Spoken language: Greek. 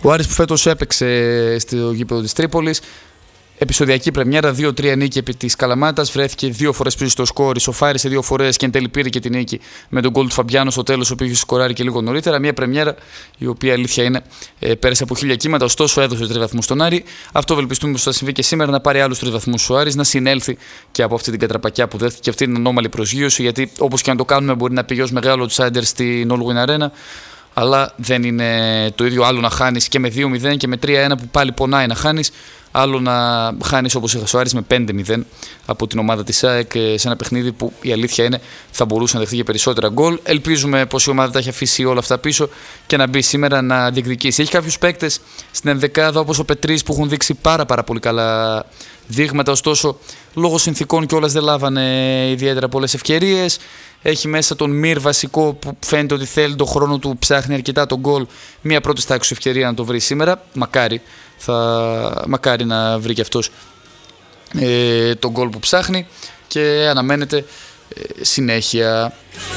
Ο Άρης που φέτος έπαιξε στο γήπεδο της Τρίπολης, επεισοδιακή πρεμιέρα, 2-3 νίκη επί της Καλαμάτας. Βρέθηκε 2 φορές πίσω στο σκόρ, ισοφάρισε 2 φορές και εν τέλει πήρε και την νίκη με τον γκολ του Φαμπιάνο στο τέλος, ο οποίος είχε σκοράρει και λίγο νωρίτερα. Μια πρεμιέρα η οποία αλήθεια είναι πέρασε από 1000 κύματα, ωστόσο έδωσε 3 βαθμούς στον Άρη. Αυτό ευελπιστούμε πως θα συμβεί και σήμερα, να πάρει άλλους 3 βαθμούς ο Άρης, να συνέλθει και από αυτή την κατραπακιά που δέχτηκε, αυτή την ανώμαλη προσγείωση. Γιατί όπως και αν το κάνουμε, μπορεί να πήγε ως μεγάλο outsider στην All Win Arena. Αλλά δεν είναι το ίδιο άλλο να χάνεις και με 2-0 και με 3-1 που πάλι πονάει να χάνεις. Άλλο να χάνεις όπως έχασε ο Άρης με 5-0 από την ομάδα της ΑΕΚ σε ένα παιχνίδι που η αλήθεια είναι θα μπορούσε να δεχτεί και περισσότερα γκολ. Ελπίζουμε πως η ομάδα τα έχει αφήσει όλα αυτά πίσω και να μπει σήμερα να διεκδικήσει. Έχει κάποιους παίκτες στην ενδεκάδα όπως ο Πετρής που έχουν δείξει πάρα πολύ καλά δείγματα, ωστόσο λόγω συνθηκών κιόλας δεν λάβανε ιδιαίτερα πολλές ευκαιρίες. Έχει μέσα τον Μυρ βασικό που φαίνεται ότι θέλει τον χρόνο του, ψάχνει αρκετά τον γκολ. Μία πρώτη τάξη ευκαιρία να το βρει σήμερα. Μακάρι να βρει και αυτός τον γκολ που ψάχνει και αναμένεται συνέχεια.